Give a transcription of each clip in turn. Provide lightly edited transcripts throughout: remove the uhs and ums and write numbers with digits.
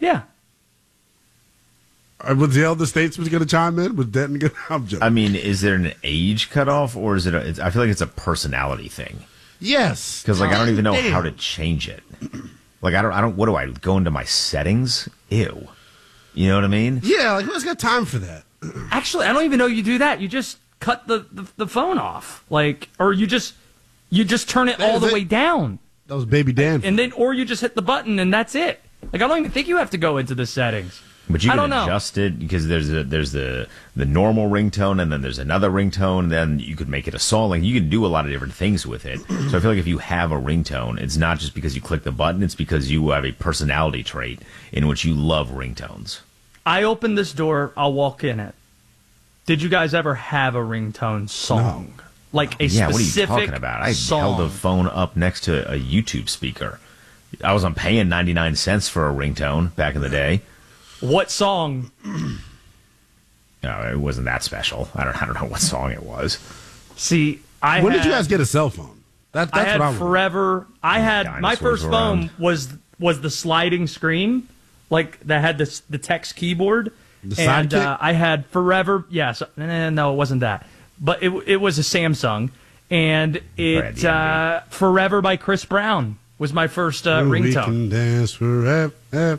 Yeah. Was the elder statesman going to chime in? Was Denton going to? I'm joking. I mean, is there an age cutoff, or is it? I feel like it's a personality thing. Yes. Because I don't even know how to change it. I don't. What do I go into my settings? Ew. You know what I mean? Yeah. Who's got time for that? Actually, I don't even know you do that. You just cut the phone off, or you just turn it all the way down. That was Baby Dan. And then, or you just hit the button and that's it. I don't even think you have to go into the settings. But you can adjust it because there's the normal ringtone, and then there's another ringtone, and then you could make it a song. You can do a lot of different things with it. So I feel like if you have a ringtone, it's not just because you click the button, it's because you have a personality trait in which you love ringtones. I open this door, I'll walk in it. Did you guys ever have a ringtone song? No. Like a specific what are you talking about? I held the phone up next to a YouTube speaker. I wasn't paying 99 cents for a ringtone back in the day. What song? No, it wasn't that special. I don't know what song it was. See, when did you guys get a cell phone? That's I had what I forever. I had my first phone was the sliding screen, that had the text keyboard. The Sidekick? I had forever. Yes, no, it wasn't that. But it was a Samsung, and Forever by Chris Brown was my first ringtone. We can dance forever,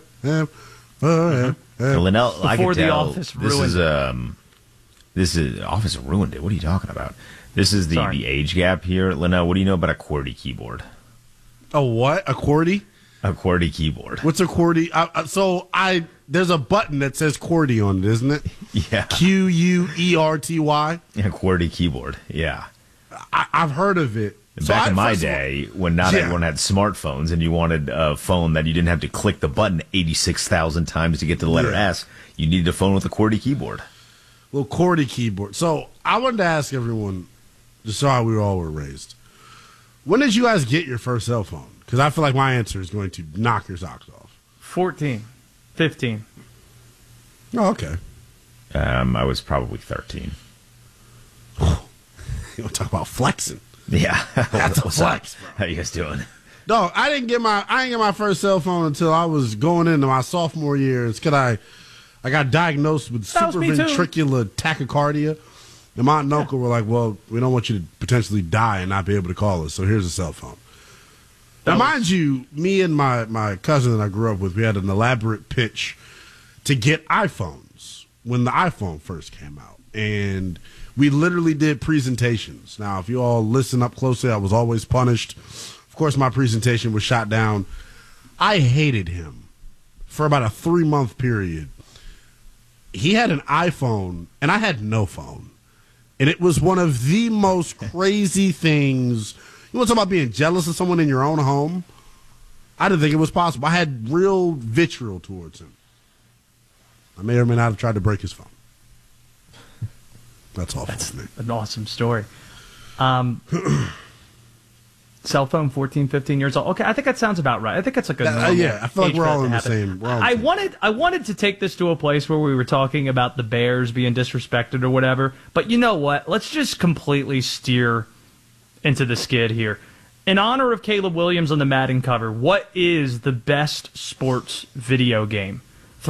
forever. Linnell, I Before could tell The Office ruined this is Office ruined it. What are you talking about? This is the age gap here. Linnell, what do you know about a QWERTY keyboard? A what? A QWERTY? A QWERTY keyboard. What's a QWERTY? There's a button that says QWERTY on it, isn't it? Yeah. QUERTY? A QWERTY keyboard, yeah. I've heard of it. Back in my day, when not everyone had smartphones and you wanted a phone that you didn't have to click the button 86,000 times to get to the letter S, you needed a phone with a QWERTY keyboard. Little QWERTY keyboard. So I wanted to ask everyone, just so how we all were raised, when did you guys get your first cell phone? Because I feel like my answer is going to knock your socks off. 14, 15. Oh, okay. I was probably 13. You want to talk about flexing? Yeah. That's a flex, bro. How you guys doing? No, I didn't get my first cell phone until I was going into my sophomore year. It's because I got diagnosed with supraventricular tachycardia. And my aunt and uncle were like, well, we don't want you to potentially die and not be able to call us, so here's a cell phone. Now, mind you, me and my cousin that I grew up with, we had an elaborate pitch to get iPhones when the iPhone first came out. And we literally did presentations. Now, if you all listen up closely, I was always punished. Of course, my presentation was shot down. I hated him for about a 3-month period. He had an iPhone, and I had no phone. And it was one of the most crazy things. You want to talk about being jealous of someone in your own home? I didn't think it was possible. I had real vitriol towards him. I may or may not have tried to break his phone. That's awful. That's an awesome story. Cell phone, 14, 15 years old. Okay, I think that sounds about right. I think that's a good normal yeah, I feel like age we're for all that in to the happen. same. I wanted to take this to a place where we were talking about the Bears being disrespected or whatever. But you know what? Let's just completely steer into the skid here. In honor of Caleb Williams on the Madden cover, what is the best sports video game?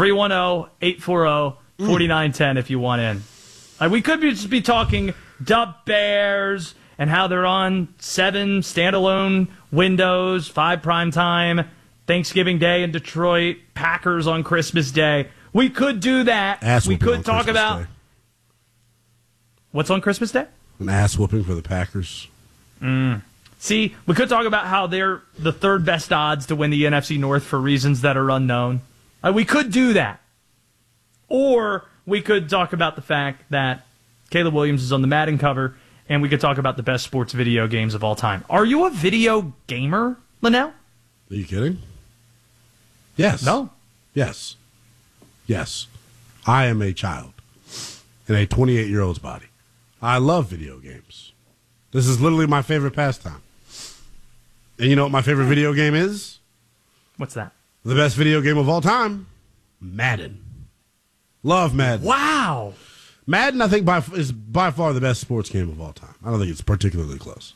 310-840-4910 if you want in. We could just be talking the Bears and how they're on 7 standalone windows, 5 primetime, Thanksgiving Day in Detroit, Packers on Christmas Day. We could do that. We could talk about what's on Christmas Day? An ass whooping for the Packers. See, we could talk about how they're the 3rd best odds to win the NFC North for reasons that are unknown. We could do that. Or we could talk about the fact that Caleb Williams is on the Madden cover, and we could talk about the best sports video games of all time. Are you a video gamer, Linnell? Are you kidding? Yes. No. Yes. Yes. I am a child in a 28-year-old's body. I love video games. This is literally my favorite pastime. And you know what my favorite video game is? What's that? The best video game of all time, Madden. Love Madden. Wow. Madden, I think, is by far the best sports game of all time. I don't think it's particularly close.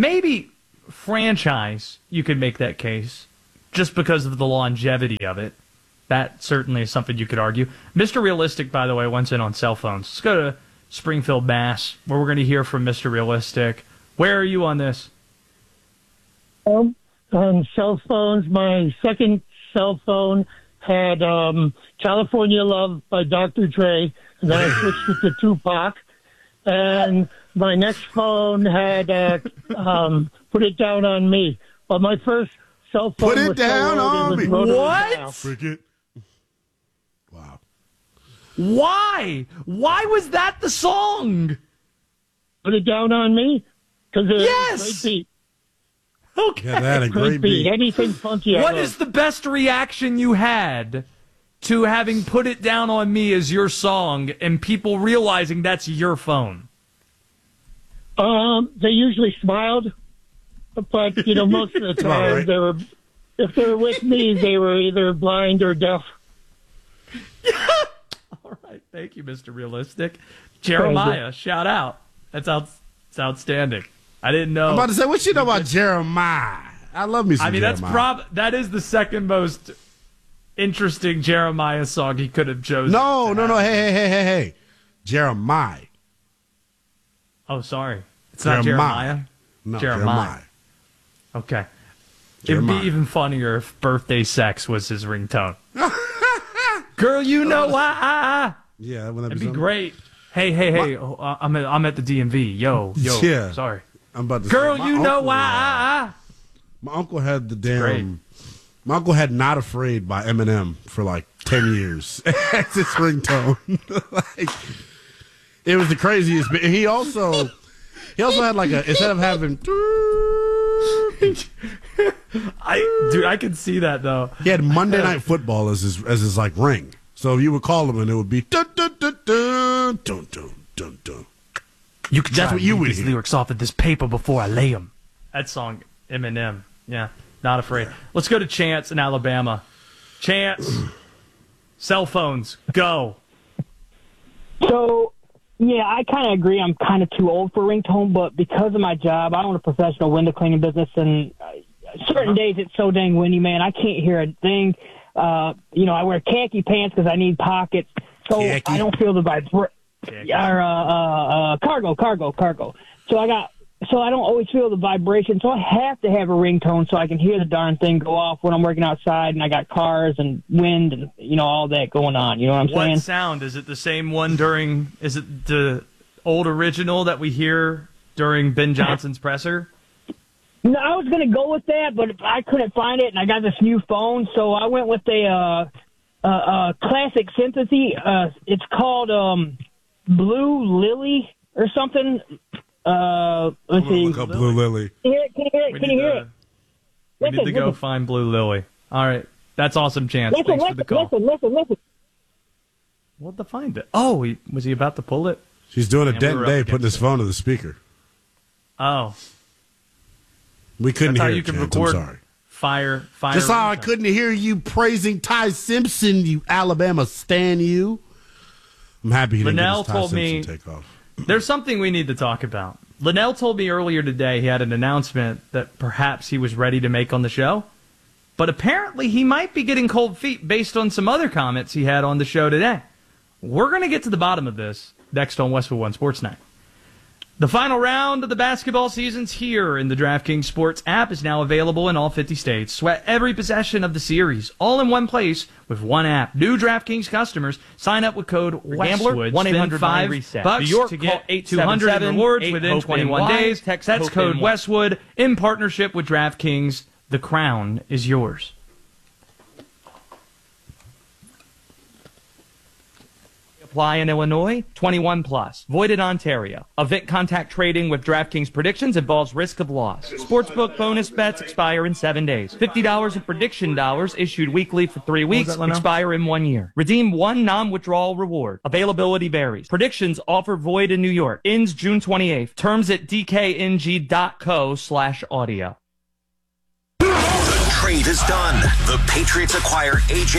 Maybe franchise, you could make that case, just because of the longevity of it. That certainly is something you could argue. Mr. Realistic, by the way, went in on cell phones. Let's go to Springfield, Mass., where we're going to hear from Mr. Realistic. Where are you on this? On cell phones, my second cell phone had California Love by Dr. Dre, and then I switched it to Tupac. And my next phone had Put It Down on Me. But my first cell phone Put It Down on Me. What? Forget. Wow. Why? Why was that the song? Put It Down on Me? Because Yes! it's a great beat. Okay. Yeah, that a great beat. Anything funky. What is the best reaction you had to having Put It Down on Me as your song and people realizing that's your phone? They usually smiled, but most of the time right. if they were with me, they were either blind or deaf. All right, thank you, Mr. Realistic. Jeremiah, shout out. That's outstanding. I didn't know. I'm about to say, what you know about Jeremiah? I love me some Jeremiah. That is the second most interesting Jeremiah song he could have chosen. No. Hey. Jeremiah. Oh, sorry. It's not Jeremiah? No, Jeremiah. Okay. Jeremiah. It'd be even funnier if Birthday Sex was his ringtone. Girl, you know why. Yeah, that It'd be great. Hey. I'm at the DMV. Yo. Yeah. Sorry. I'm about to Girl, say, you know why. My uncle had my uncle had Not Afraid by Eminem for like 10 years. That's his ringtone. It was the craziest. But he also had like instead of having I can see that though. He had Monday Night Football as his like ring. So if you would call him and it would be dun dun dun dun dun dun dun dun. You could That's what you would these hear. lyrics off of this paper before I lay them. That song, Eminem. Yeah, Not Afraid. Let's go to Chance in Alabama. Chance, cell phones, go. So, yeah, I kind of agree. I'm kind of too old for ringtone, but because of my job, I own a professional window cleaning business, and certain days it's so dang windy, man, I can't hear a thing. I wear khaki pants because I need pockets, so Khaki. I don't feel the vibration. Cargo. So I don't always feel the vibration, so I have to have a ringtone so I can hear the darn thing go off when I'm working outside and I got cars and wind and, all that going on. You know what I'm saying? What sound? Is it the same one is it the old original that we hear during Ben Johnson's presser? No, I was going to go with that, but I couldn't find it, and I got this new phone, so I went with a classic sympathy. It's called Blue Lily or something. Let's see. Look up Blue Lily. Can you hear it? We need to go find Blue Lily. All right. That's awesome, Chance. Thanks for the call. Listen. We'll have to find it. Oh, was he about to pull it? She's doing a Yeah, dent we're day up putting his phone to the speaker. Oh. We couldn't That's hear how you it, can Chance. record I'm sorry. Fire. Just how I couldn't hear you praising Ty Simpson, you Alabama stan you. I'm happy he didn't Linnell get his Ty told me- Simpson take off. There's something we need to talk about. Linnell told me earlier today he had an announcement that perhaps he was ready to make on the show. But apparently he might be getting cold feet based on some other comments he had on the show today. We're going to get to the bottom of this next on Westwood One Sports Night. The final round of the basketball season's here, and the DraftKings Sports app is now available in all 50 states. Sweat every possession of the series, all in one place with one app. New DraftKings customers sign up with code Westwood. 1-800-9-RESET. $5 New York, to call get 200 in rewards within 21 days. Text That's code HOPE-NY. Westwood in partnership with DraftKings. The crown is yours. Apply in Illinois, 21 plus. Void in Ontario. Event contact trading with DraftKings predictions involves risk of loss. Sportsbook bonus bets expire in 7 days. $50 in prediction dollars issued weekly for 3 weeks, that, Leno? expire in 1 year. Redeem one non-withdrawal reward. Availability varies. Predictions offer void in New York. Ends June 28th. Terms at dkng.co/audio. The trade is done. The Patriots acquire A.J.